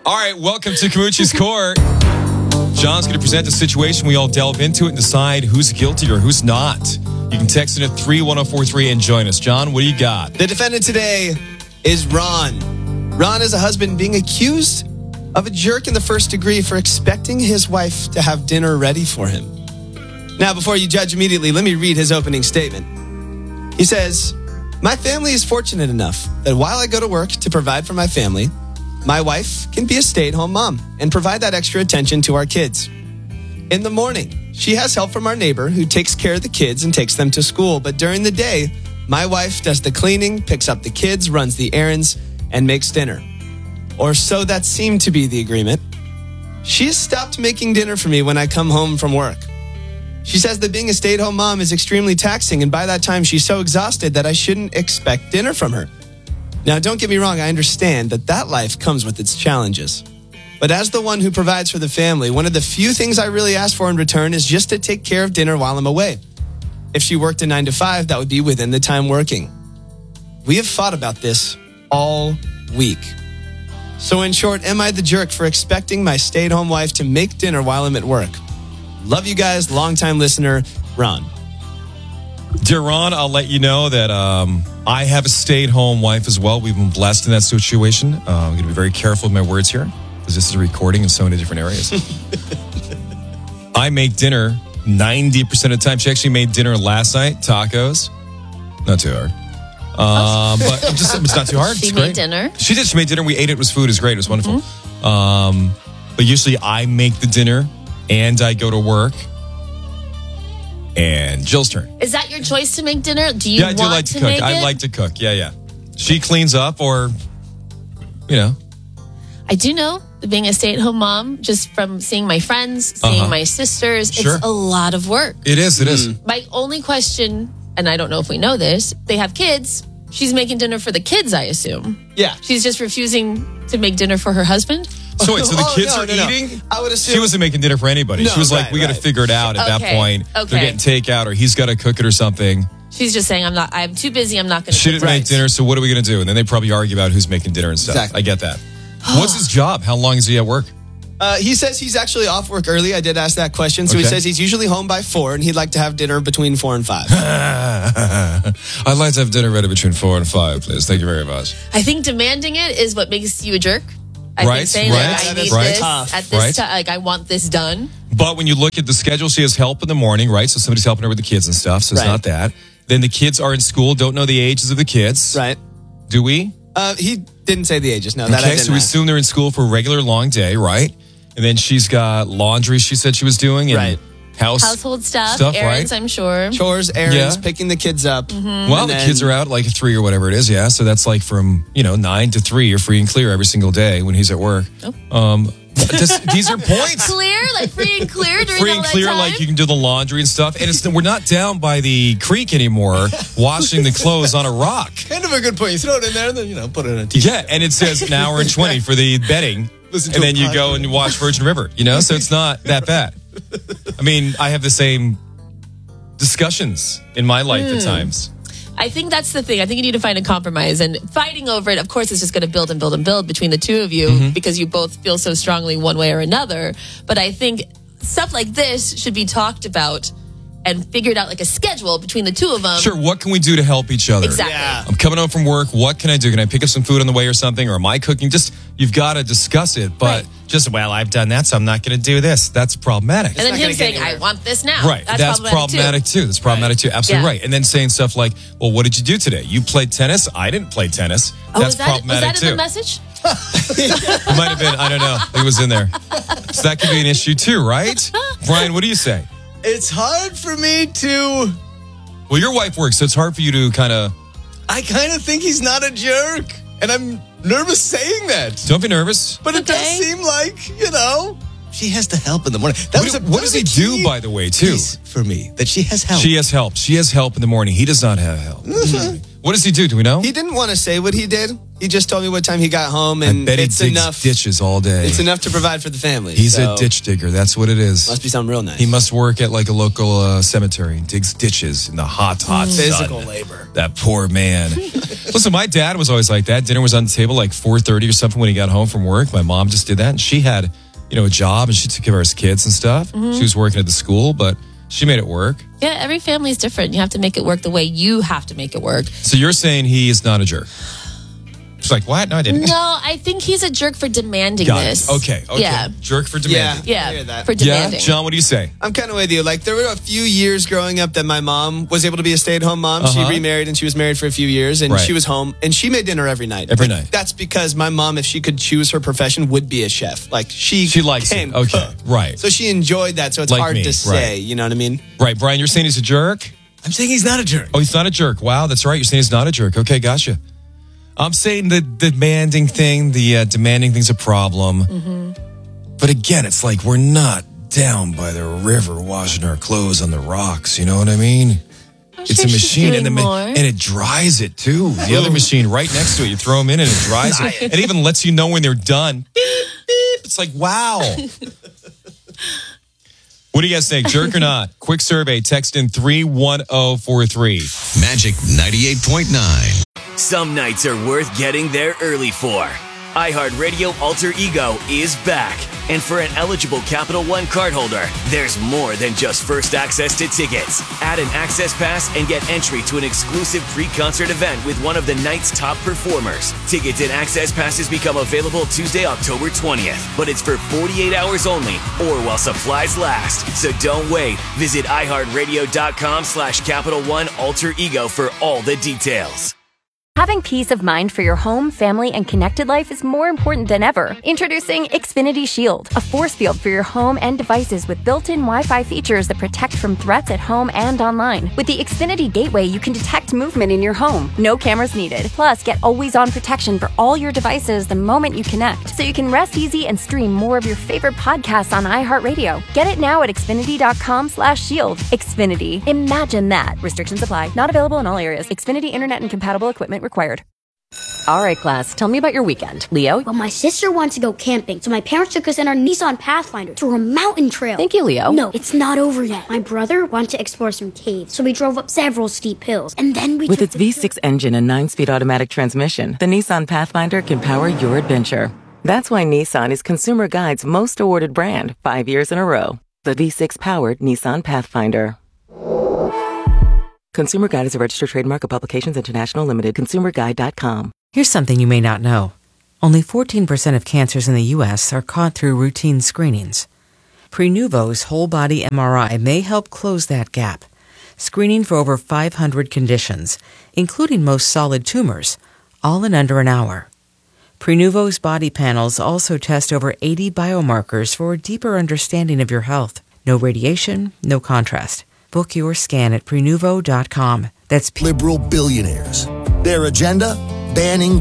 All right, welcome to Kamuchi's Court. John's going to present the situation. We all delve into it and decide who's guilty or who's not. You can text in at 31043 and join us. John, what do you got? The defendant today is Ron. Ron is a husband being accused of a jerk in the first degree for expecting his wife to have dinner ready for him. Now, before you judge immediately, let me read his opening statement. He says, "My family is fortunate enough that while I go to work to provide for my family, my wife can be a stay-at-home mom and provide that extra attention to our kids. In the morning, she has help from our neighbor who takes care of the kids and takes them to school. But during the day, my wife does the cleaning, picks up the kids, runs the errands, and makes dinner. Or so that seemed to be the agreement. She has stopped making dinner for me when I come home from work. She says that being a stay-at-home mom is extremely taxing, and by that time, she's so exhausted that I shouldn't expect dinner from her. Now, don't get me wrong, I understand that life comes with its challenges. But as the one who provides for the family, one of the few things I really ask for in return is just to take care of dinner while I'm away. If she worked a 9 to 5, that would be within the time working. We have fought about this all week. So in short, am I the jerk for expecting my stay-at-home wife to make dinner while I'm at work? Love you guys, longtime listener, Ron." Dear Ron, I'll let you know that I have a stay-at-home wife as well. We've been blessed in that situation. I'm going to be very careful with my words here because this is a recording in so many different areas. I make dinner 90% of the time. She actually made dinner last night, tacos. Not too hard. But it's not too hard. She it's made great. dinner. She did. She made dinner. We ate it. It was food. It was great. It was wonderful. But usually I make the dinner and I go to work. And Jill's turn. Is that your choice to make dinner? Do you I do like to cook. make I it? like to cook. Yeah. She cleans up or, I do know that being a stay-at-home mom, just from seeing my friends, seeing my sisters, Sure. it's a lot of work. It is. My only question, and I don't know if we know this, they have kids. She's making dinner for the kids, I assume. Yeah. She's just refusing to make dinner for her husband? So wait, so the kids no, are no, no. eating? I would assume She wasn't making dinner for anybody. No, She was like, right, we got to right. figure it out at that Okay, point. okay. They're getting takeout or he's got to cook it or something. She's just saying, I'm too busy, I'm not going to She didn't make dinner, so what are we going to do? And then they probably argue about who's making dinner and stuff. Exactly. I get that. What's his job? How long is he at work? He says he's actually off work early. I did ask that question. So he Okay. says he's usually home by 4 and he'd like to have dinner between 4 and 5. I'd like to have dinner ready between 4 and 5, please. Thank you very much. I think demanding it is what makes you a jerk. I Right, think saying right, like, I need right. this Tough. at this Right. time, like I want this done. But when you look at the schedule, she has help in the morning, right? So somebody's helping her with the kids and stuff. So it's Right. not that. Then the kids are in school, don't know the ages of the kids. Right. Do we? He didn't say the ages. No, that I Okay, didn't so we ask. assume they're in school for a regular long day, right? And then she's got laundry she said she was doing. And Right. Household stuff, errands, right? I'm sure. Chores, errands, Yeah. picking the kids up. Well, And the then- kids are out like at 3 or whatever it is, yeah. So that's like from, 9 to 3. You're free and clear every single day when he's at work. These are points. Clear, like free and clear during Free all and that clear, time? like you can do the laundry and stuff. And we're not down by the creek anymore, washing the clothes on a rock. Kind of a good point. You throw it in there and then, put it in a t-shirt. Yeah, and it says an hour and 20 for the bedding. Listen to And a then you go podcast. and watch Virgin River, so it's not that bad. I mean, I have the same discussions in my life at times. I think that's the thing. I think you need to find a compromise, and fighting over it, of course, is just going to build and build and build between the two of you because you both feel so strongly one way or another. But I think stuff like this should be talked about and figured out like a schedule between the two of them. Sure, what can we do to help each other? Exactly. Yeah. I'm coming home from work. What can I do? Can I pick up some food on the way or something? Or am I cooking? You've got to discuss it. But I've done that, so I'm not going to do this. That's problematic. And then not him gonna get saying, anywhere. I want this now. Right. That's problematic too. That's problematic too. Absolutely Yeah. right. And then saying stuff like, well, what did you do today? You played tennis? I didn't play tennis. Oh, That's was problematic that too. in the message? It might have been. I don't know. It was in there. So that could be an issue too, right? Brian, what do you say? It's hard for me to... Well, your wife works, so it's hard for you to kind of... I kind of think he's not a jerk. And I'm nervous saying that. Don't be nervous. But it does Okay. seem like, she has to help in the morning. What does he do, by the way, too? For me, that she has help. She has help. She has help in the morning. He does not have help. What What does he do? Do we know? He didn't want to say what he did. He just told me what time he got home, I and bet he it's digs enough. ditches all day. It's enough to provide for the family. He's so a ditch digger. That's what it is. Must be something real nice. He must work at like a local cemetery. Digs ditches in the hot physical sun. labor. That poor man. Listen, my dad was always like that. Dinner was on the table like 4:30 or something when he got home from work. My mom just did that, and she had, a job, and she took care of her kids and stuff. She was working at the school, but she made it work. Yeah, every family is different. You have to make it work the way you have to make it work. So you're saying he is not a jerk? She's like, what? No, I didn't. No, I think he's a jerk for demanding Got it. this. Okay. Yeah. Jerk for demanding. I Yeah, hear that. for demanding. Yeah, John, what do you say? I'm kind of with you. Like, there were a few years growing up that my mom was able to be a stay-at-home mom. She remarried, and she was married for a few years, and she was home, and she made dinner every night. Every night. That's because my mom, if she could choose her profession, would be a chef. Like, she likes came it. Okay, cook. right. So she enjoyed that, so it's Like hard me, to say. right. You know what I mean? Right, Brian, you're saying he's a jerk? I'm saying he's not a jerk. Oh, he's not a jerk. Wow, that's right. You're saying he's not a jerk. Okay, gotcha. I'm saying the demanding thing's a problem. But again, it's like we're not down by the river washing our clothes on the rocks. You know what I mean? It's a machine, and it dries it too. The other machine right next to it, you throw them in, and it dries it. It even lets you know when they're done. Beep, beep. It's like, wow. What do you guys think? Jerk or not? Quick survey. Text in 31043. Magic 98.9. Some nights are worth getting there early for. iHeartRadio Alter Ego is back. And for an eligible Capital One cardholder, there's more than just first access to tickets. Add an access pass and get entry to an exclusive pre-concert event with one of the night's top performers. Tickets and access passes become available Tuesday, October 20th. But it's for 48 hours only or while supplies last. So don't wait. Visit iHeartRadio.com/Capital One Alter Ego for all the details. Having peace of mind for your home, family, and connected life is more important than ever. Introducing Xfinity Shield, a force field for your home and devices with built-in Wi-Fi features that protect from threats at home and online. With the Xfinity Gateway, you can detect movement in your home. No cameras needed. Plus, get always-on protection for all your devices the moment you connect, so you can rest easy and stream more of your favorite podcasts on iHeartRadio. Get it now at Xfinity.com/shield. Xfinity. Imagine that. Restrictions apply. Not available in all areas. Xfinity Internet and compatible equipment required. All right, class. Tell me about your weekend. Leo? Well, my sister wants to go camping, so my parents took us in our Nissan Pathfinder to a mountain trail. Thank you, Leo. No, it's not over yet. My brother wanted to explore some caves, so we drove up several steep hills, and then we With its V6 engine and 9-speed automatic transmission, the Nissan Pathfinder can power your adventure. That's why Nissan is Consumer Guide's most awarded brand 5 years in a row. The V6-powered Nissan Pathfinder. Consumer Guide is a registered trademark of Publications International Limited. ConsumerGuide.com. Here's something you may not know. Only 14% of cancers in the U.S. are caught through routine screenings. Prenuvo's whole-body MRI may help close that gap, screening for over 500 conditions, including most solid tumors, all in under an hour. Prenuvo's body panels also test over 80 biomarkers for a deeper understanding of your health. No radiation, no contrast. Book your scan at Prenuvo.com. That's liberal billionaires. Their agenda? Banning